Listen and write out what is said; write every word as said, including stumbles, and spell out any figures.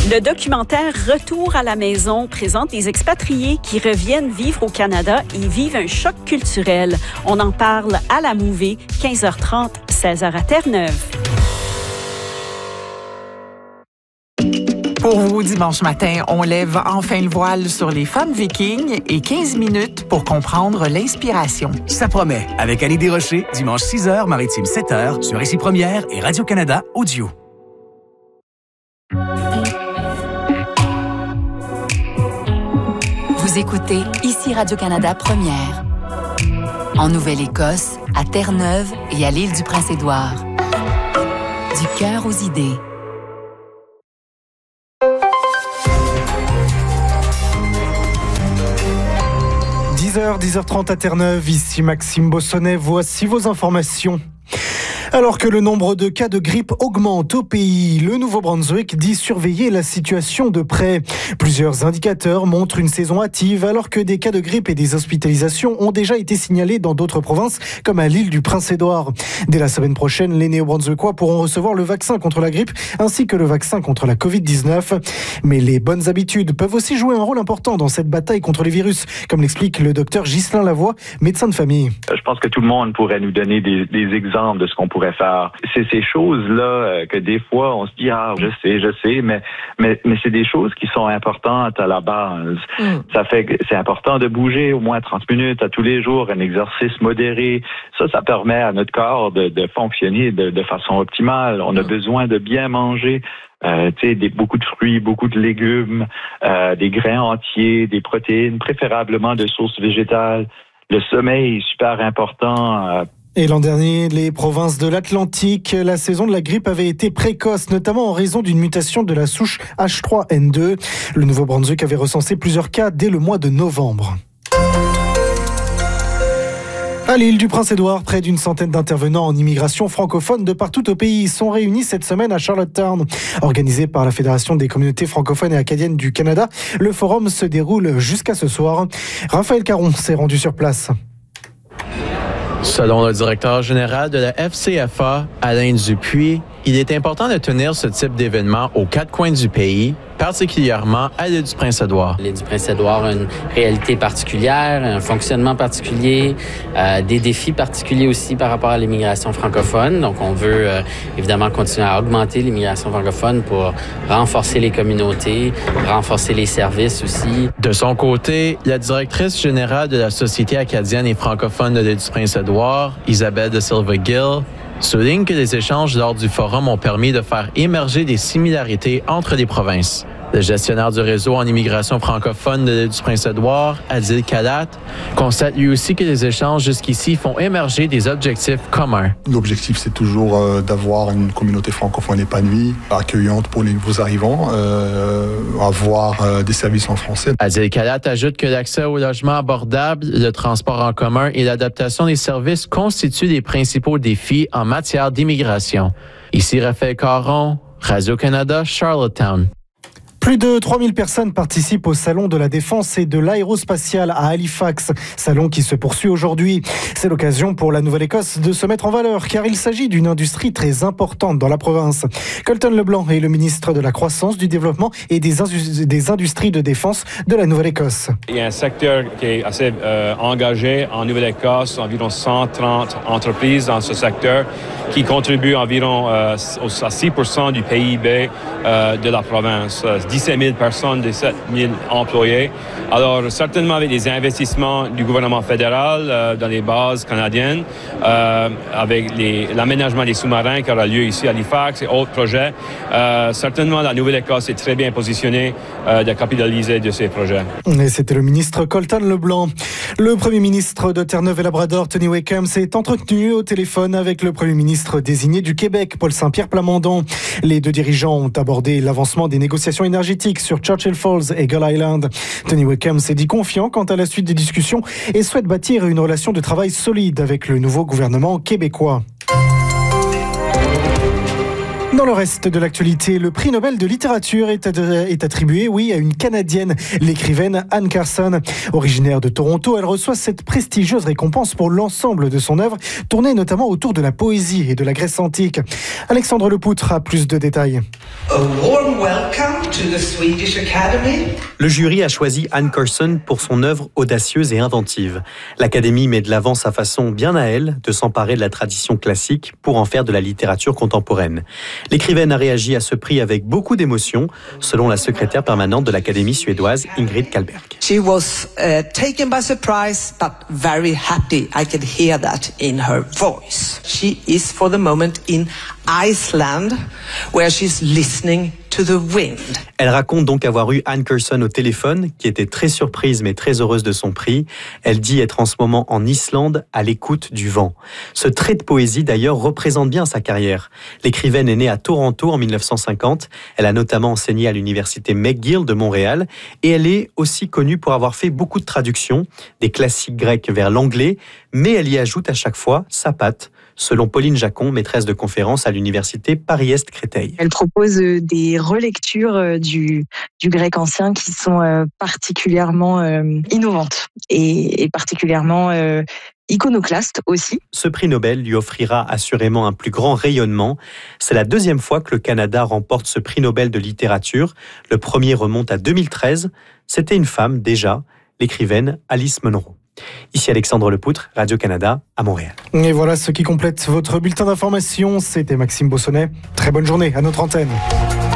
Le documentaire Retour à la maison présente des expatriés qui reviennent vivre au Canada et vivent un choc culturel. On en parle à la Mouvée, quinze heures trente, seize heures à Terre-Neuve. Pour vous, dimanche matin, on lève enfin le voile sur les femmes vikings et quinze minutes pour comprendre l'inspiration. Ça promet, avec Annie Desrochers, dimanche six heures, maritime sept heures, sur Ici Première et Radio-Canada Audio. Vous écoutez Ici Radio-Canada Première. En Nouvelle-Écosse, à Terre-Neuve et à l'île du Prince-Édouard. Du cœur aux idées. dix heures, dix heures trente à Terre-Neuve, ici Maxime Bossonnet, voici vos informations. Alors que le nombre de cas de grippe augmente au pays, le Nouveau-Brunswick dit surveiller la situation de près. Plusieurs indicateurs montrent une saison hâtive alors que des cas de grippe et des hospitalisations ont déjà été signalés dans d'autres provinces comme à l'île du Prince-Édouard. Dès la semaine prochaine, les Néo-Brunswickois pourront recevoir le vaccin contre la grippe ainsi que le vaccin contre la covid dix-neuf. Mais les bonnes habitudes peuvent aussi jouer un rôle important dans cette bataille contre les virus, comme l'explique le docteur Ghislain Lavoie, médecin de famille. Je pense que tout le monde pourrait nous donner des, des exemples de ce qu'on pourrait faire. C'est ces choses-là que des fois on se dit ah je sais, je sais, mais mais mais c'est des choses qui sont importantes à la base. Mm. Ça fait que c'est important de bouger au moins trente minutes à tous les jours, un exercice modéré. Ça, ça permet à notre corps de, de fonctionner de, de façon optimale. On a mm. besoin de bien manger. Euh, tu sais, des, beaucoup de fruits, beaucoup de légumes, euh, des grains entiers, des protéines, préférablement de sources végétales. Le sommeil est super important. Euh, Et l'an dernier, les provinces de l'Atlantique, la saison de la grippe avait été précoce, notamment en raison d'une mutation de la souche H trois N deux. Le Nouveau-Brunswick avait recensé plusieurs cas dès le mois de novembre. À l'île du Prince-Édouard, près d'une centaine d'intervenants en immigration francophone de partout au pays sont réunis cette semaine à Charlottetown. Organisé par la Fédération des communautés francophones et acadiennes du Canada, le forum se déroule jusqu'à ce soir. Raphaël Caron s'est rendu sur place. Selon le directeur général de la F C F A, Alain Dupuis, il est important de tenir ce type d'événement aux quatre coins du pays, particulièrement à l'île du Prince-Édouard. L'île du Prince-Édouard a une réalité particulière, un fonctionnement particulier, euh, des défis particuliers aussi par rapport à l'immigration francophone. Donc, on veut euh, évidemment continuer à augmenter l'immigration francophone pour renforcer les communautés, renforcer les services aussi. De son côté, la directrice générale de la Société acadienne et francophone de l'île du Prince-Édouard, Isabelle de Silva-Gill, souligne que les échanges lors du forum ont permis de faire émerger des similarités entre les provinces. Le gestionnaire du réseau en immigration francophone de l'île du Prince-Édouard, Adil Kalat, constate lui aussi que les échanges jusqu'ici font émerger des objectifs communs. L'objectif, c'est toujours euh, d'avoir une communauté francophone épanouie, accueillante pour les nouveaux arrivants, euh, avoir euh, des services en français. Adil Kalat ajoute que l'accès au logement abordable, le transport en commun et l'adaptation des services constituent les principaux défis en matière d'immigration. Ici Raphaël Caron, Radio-Canada, Charlottetown. Plus de trois mille personnes participent au Salon de la Défense et de l'Aérospatiale à Halifax, salon qui se poursuit aujourd'hui. C'est l'occasion pour la Nouvelle-Écosse de se mettre en valeur, car il s'agit d'une industrie très importante dans la province. Colton Leblanc est le ministre de la Croissance, du Développement et des, indus- des Industries de Défense de la Nouvelle-Écosse. Il y a un secteur qui est assez euh, engagé en Nouvelle-Écosse, environ cent trente entreprises dans ce secteur qui contribuent environ euh, à six pour cent du P I B euh, de la province. dix-sept mille personnes, dix-sept mille employés. Alors, certainement avec des investissements du gouvernement fédéral euh, dans les bases canadiennes, euh, avec les, l'aménagement des sous-marins qui aura lieu ici à Halifax et autres projets, euh, certainement la Nouvelle-Écosse est très bien positionnée euh, de capitaliser de ces projets. Et c'était le ministre Colton Leblanc. Le premier ministre de Terre-Neuve et Labrador, Tony Wakeham, s'est entretenu au téléphone avec le premier ministre désigné du Québec, Paul Saint-Pierre Plamondon. Les deux dirigeants ont abordé l'avancement des négociations énergétiques sur Churchill Falls et Gull Island. Tony Wakeham s'est dit confiant quant à la suite des discussions et souhaite bâtir une relation de travail solide avec le nouveau gouvernement québécois. Dans le reste de l'actualité, le prix Nobel de littérature est, est attribué, oui, à une Canadienne, l'écrivaine Anne Carson. Originaire de Toronto, elle reçoit cette prestigieuse récompense pour l'ensemble de son œuvre, tournée notamment autour de la poésie et de la Grèce antique. Alexandre Lepoutre a plus de détails. A warm welcome to the Swedish Academy. Le jury a choisi Anne Carson pour son œuvre audacieuse et inventive. L'Académie met de l'avant sa façon bien à elle de s'emparer de la tradition classique pour en faire de la littérature contemporaine. L'écrivaine a réagi à ce prix avec beaucoup d'émotion, selon la secrétaire permanente de l'Académie suédoise, Ingrid Kallberg. She was uh, taken by surprise, but very happy. I could hear that in her voice. She is for the moment in Iceland, where she's listening to the wind. Elle raconte donc avoir eu Anne Carson au téléphone, qui était très surprise mais très heureuse de son prix. Elle dit être en ce moment en Islande, à l'écoute du vent. Ce trait de poésie d'ailleurs représente bien sa carrière. L'écrivaine est née à Toronto en mille neuf cent cinquante. Elle a notamment enseigné à l'université McGill de Montréal et elle est aussi connue pour avoir fait beaucoup de traductions, des classiques grecs vers l'anglais, mais elle y ajoute à chaque fois sa patte, selon Pauline Jacon, maîtresse de conférence à l'université Paris-Est Créteil. Elle propose des relectures du, du grec ancien qui sont particulièrement innovantes et, et particulièrement euh, iconoclastes aussi. Ce prix Nobel lui offrira assurément un plus grand rayonnement. C'est la deuxième fois que le Canada remporte ce prix Nobel de littérature. Le premier remonte à deux mille treize. C'était une femme déjà, l'écrivaine Alice Munro. Ici Alexandre Lepoutre, Radio-Canada, à Montréal. Et voilà ce qui complète votre bulletin d'information. C'était Maxime Bossonnet. Très bonne journée à notre antenne.